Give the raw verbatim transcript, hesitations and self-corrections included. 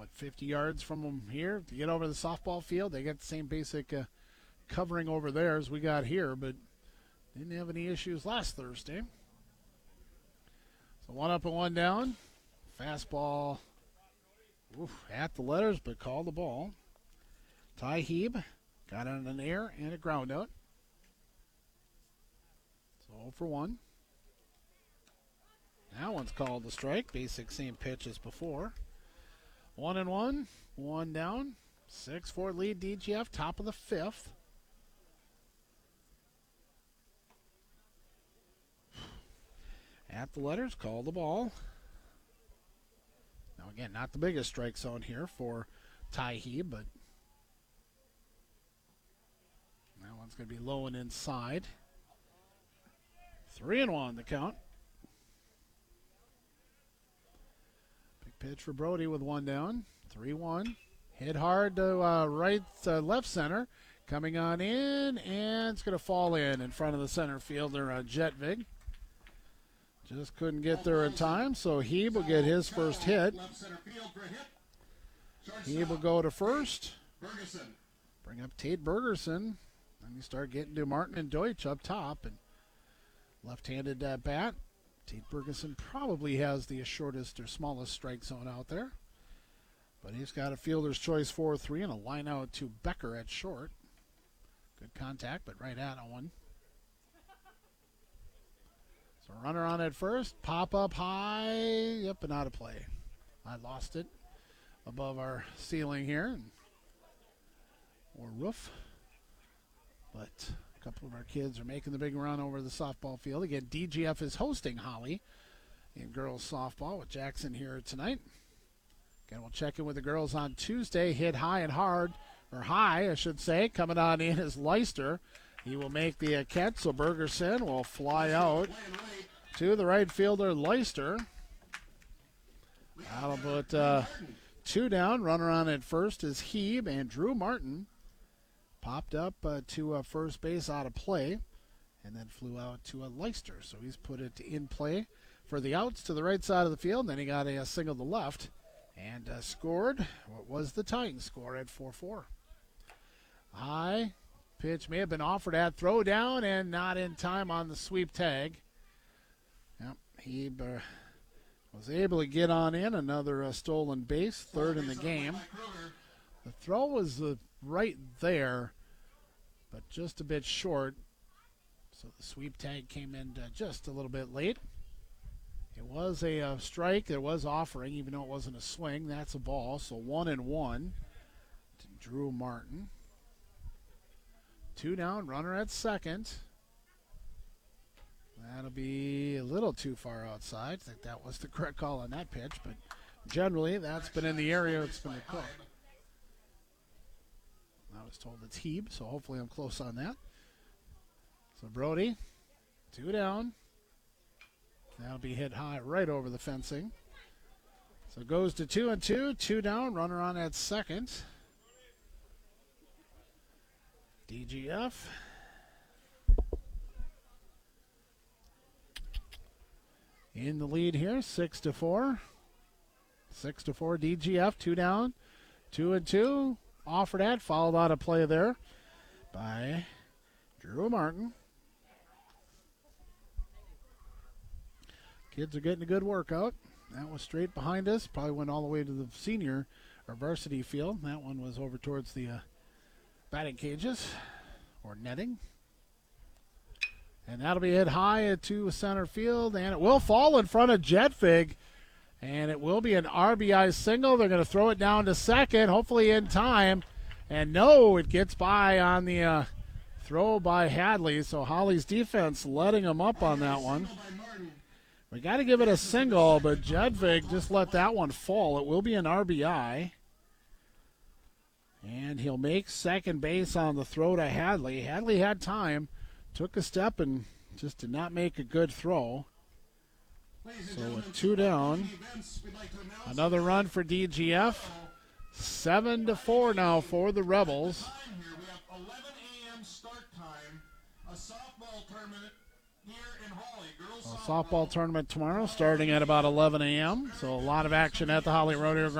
what, fifty yards from them here to get over the softball field. They got the same basic uh, covering over there as we got here, but didn't have any issues last Thursday. So one up and one down. Fastball oof, at the letters, but called the ball. Ty Hebe got on an air and a ground out. So oh for one. That one's called the strike. Basic same pitch as before. One and one. One down. six four lead D G F. Top of the fifth. At the letters, call the ball. Now again, not the biggest strike zone here for Ty Hebe, but that one's going to be low and inside. Three and one the count. Big pitch for Brody with one down. three one. Hit hard to uh, right, uh, left center. Coming on in, and it's going to fall in in front of the center fielder, uh, Jetvig. Just couldn't get there in time, so Hebe will get his first hit. Hebe will go to first. Bring up Tate Bergerson. Then you start getting to Martin and Deutsch up top. And left-handed uh, bat. Tate Bergerson probably has the shortest or smallest strike zone out there. But he's got a fielder's choice four three and a line out to Becker at short. Good contact, but right at one. So runner on at first, pop up high, yep, and out of play. I lost it above our ceiling here, or roof. But a couple of our kids are making the big run over the softball field. Again, D G F is hosting Holly in girls softball with Jackson here tonight. Again, we'll check in with the girls on Tuesday. Hit high and hard, or high, I should say. Coming on in is Leister. He will make the uh, catch, so Bergerson will fly out to the right fielder, Leister. That'll put uh, two down. Runner on at first is Hebe, and Drew Martin popped up uh, to uh, first base out of play and then flew out to a Leister. So he's put it in play for the outs to the right side of the field. And then he got a, a single to left and uh, scored what was the tying score at four four. High. Pitch may have been offered at throw down and not in time on the sweep tag. Yep, he uh, was able to get on in. Another uh, stolen base, third in the game. The throw was uh, right there, but just a bit short. So the sweep tag came in uh, just a little bit late. It was a uh, strike. There was offering, even though it wasn't a swing. That's a ball. So one and one to Drew Martin. Two down, runner at second. That'll be a little too far outside. I think that was the correct call on that pitch, but generally that's been in the area it's been called. I was told it's Hebe, so hopefully I'm close on that. So Brody, two down. That'll be hit high right over the fencing. So it goes to two and two, two down, runner on at second. D G F. In the lead here, six to four. Six to four. D G F, two down, two and two. Offered at, followed out of play there by Drew Martin. Kids are getting a good workout. That was straight behind us. Probably went all the way to the senior or varsity field. That one was over towards the uh, batting cages or netting. And that'll be hit high to center field, and it will fall in front of Jetvig. And it will be an R B I single. They're going to throw it down to second, hopefully in time. And no, it gets by on the uh, throw by Hadley. So Holly's defense letting him up on that one. We got to give it a single, but Jetvig just let that one fall. It will be an R B I. And he'll make second base on the throw to Hadley. Hadley had time, took a step, and just did not make a good throw. So with two down, another run for D G F. Seven to four now for the Rebels. A softball tournament tomorrow starting at about eleven a.m. So a lot of action at the Holly Rodeo Ground.